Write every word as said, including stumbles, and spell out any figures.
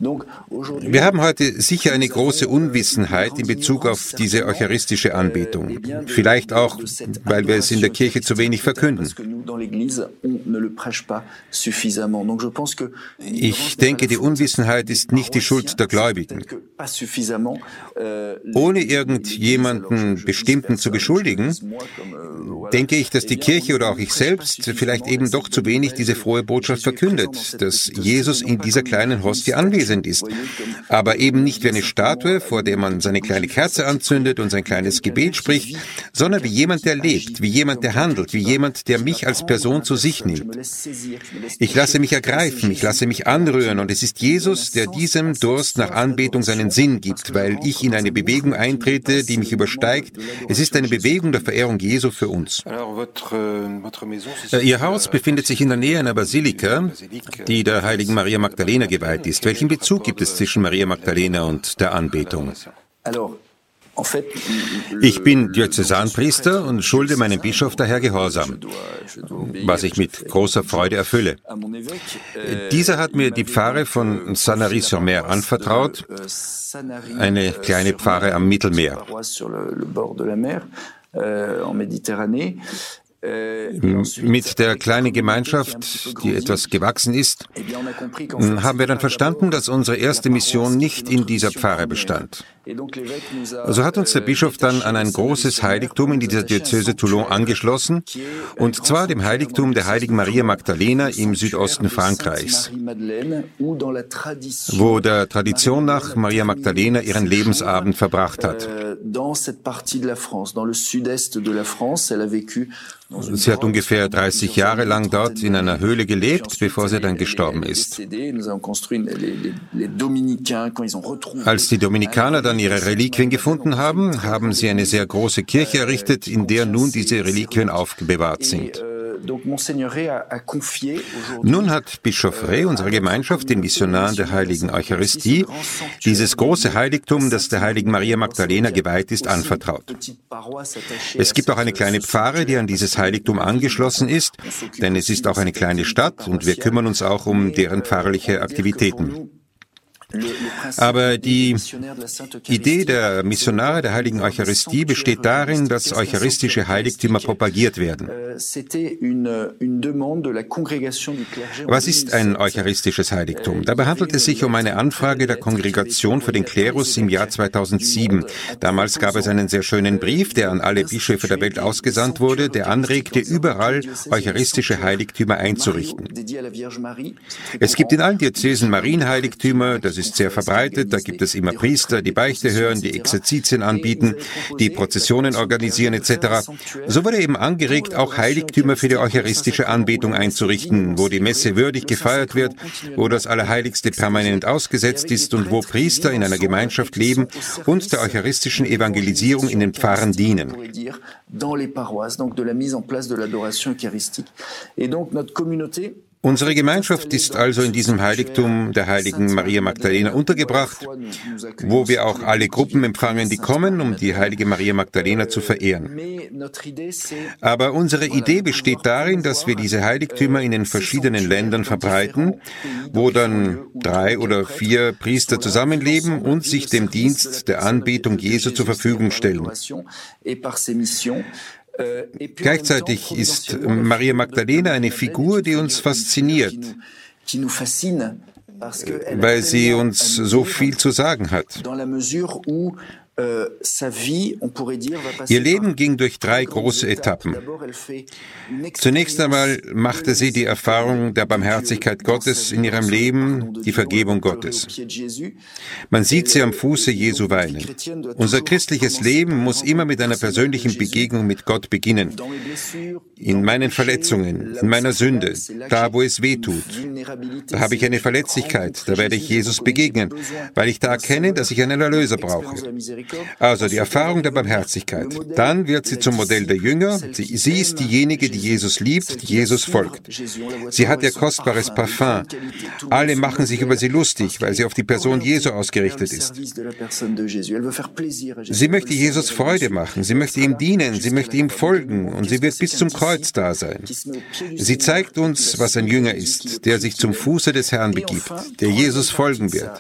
Wir haben heute sicher eine große Unwissenheit in Bezug auf diese eucharistische Anbetung. Vielleicht auch, weil wir es in der Kirche zu wenig verkünden. Ich denke, die Unwissenheit ist nicht die Schuld der Gläubigen. Ohne irgendjemanden Bestimmten zu beschuldigen, denke ich, dass die Kirche oder auch ich selbst vielleicht eben doch zu wenig diese frohe Botschaft verkündet, dass Jesus in dieser kleinen Hostie anwesend ist, aber eben nicht wie eine Statue, vor der man seine kleine Kerze anzündet und sein kleines Gebet spricht, sondern wie jemand, der lebt, wie jemand, der handelt, wie jemand, der mich als Person zu sich nimmt. Ich lasse mich ergreifen, ich lasse mich anrühren und es ist Jesus, der diesem Durst nach Anbetung seinen Sinn gibt, weil ich in eine Bewegung eintrete, die mich übersteigt. Es ist eine Bewegung der Verehrung Jesu für uns. Ihr Haus befindet sich in der Nähe einer Basilika, die der heiligen Maria Magdalena geweiht ist. Welchen Bezug gibt es zwischen Maria Magdalena und der Anbetung? Ich bin Diözesanpriester und schulde meinem Bischof daher Gehorsam, was ich mit großer Freude erfülle. Dieser hat mir die Pfarre von Sanary-sur-Mer anvertraut, eine kleine Pfarre am Mittelmeer. Mit der kleinen Gemeinschaft, die etwas gewachsen ist, haben wir dann verstanden, dass unsere erste Mission nicht in dieser Pfarre bestand. So hat uns der Bischof dann an ein großes Heiligtum in dieser Diözese Toulon angeschlossen, und zwar dem Heiligtum der heiligen Maria Magdalena im Südosten Frankreichs, wo der Tradition nach Maria Magdalena ihren Lebensabend verbracht hat. Sie hat ungefähr dreißig Jahre lang dort in einer Höhle gelebt, bevor sie dann gestorben ist. Als die Dominikaner dann ihre Reliquien gefunden haben, haben sie eine sehr große Kirche errichtet, in der nun diese Reliquien aufbewahrt sind. Nun hat Bischof Rey unserer Gemeinschaft, den Missionaren der Heiligen Eucharistie, dieses große Heiligtum, das der heiligen Maria Magdalena geweiht ist, anvertraut. Es gibt auch eine kleine Pfarre, die an dieses Heiligtum angeschlossen ist, denn es ist auch eine kleine Stadt und wir kümmern uns auch um deren pfarrliche Aktivitäten. Aber die Idee der Missionare der Heiligen Eucharistie besteht darin, dass eucharistische Heiligtümer propagiert werden. Was ist ein eucharistisches Heiligtum? Dabei handelt es sich um eine Anfrage der Kongregation für den Klerus im Jahr zweitausendsieben. Damals gab es einen sehr schönen Brief, der an alle Bischöfe der Welt ausgesandt wurde, der anregte, überall eucharistische Heiligtümer einzurichten. Es gibt in allen Diözesen Marienheiligtümer, das ist sehr verbreitet. Da gibt es immer Priester, die Beichte hören, die Exerzitien anbieten, die Prozessionen organisieren et cetera. So wurde eben angeregt, auch Heiligtümer für die eucharistische Anbetung einzurichten, wo die Messe würdig gefeiert wird, wo das Allerheiligste permanent ausgesetzt ist und wo Priester in einer Gemeinschaft leben und der eucharistischen Evangelisierung in den Pfarren dienen. Unsere Gemeinschaft ist also in diesem Heiligtum der heiligen Maria Magdalena untergebracht, wo wir auch alle Gruppen empfangen, die kommen, um die heilige Maria Magdalena zu verehren. Aber unsere Idee besteht darin, dass wir diese Heiligtümer in den verschiedenen Ländern verbreiten, wo dann drei oder vier Priester zusammenleben und sich dem Dienst der Anbetung Jesu zur Verfügung stellen. Gleichzeitig ist Maria Magdalena eine Figur, die uns fasziniert, weil sie uns so viel zu sagen hat. Ihr Leben ging durch drei große Etappen. Zunächst einmal machte sie die Erfahrung der Barmherzigkeit Gottes in ihrem Leben, die Vergebung Gottes. Man sieht sie am Fuße Jesu weinen. Unser christliches Leben muss immer mit einer persönlichen Begegnung mit Gott beginnen. In meinen Verletzungen, in meiner Sünde, da wo es weh tut. Da habe ich eine Verletzlichkeit, da werde ich Jesus begegnen, weil ich da erkenne, dass ich einen Erlöser brauche. Also die Erfahrung der Barmherzigkeit. Dann wird sie zum Modell der Jünger. Sie, sie ist diejenige, die Jesus liebt, die Jesus folgt. Sie hat ihr kostbares Parfum. Alle machen sich über sie lustig, weil sie auf die Person Jesu ausgerichtet ist. Sie möchte Jesus Freude machen, sie möchte ihm dienen, sie möchte ihm folgen und sie wird bis zum Kreuz da sein. Sie zeigt uns, was ein Jünger ist, der sich zum Fuße des Herrn begibt, der Jesus folgen wird.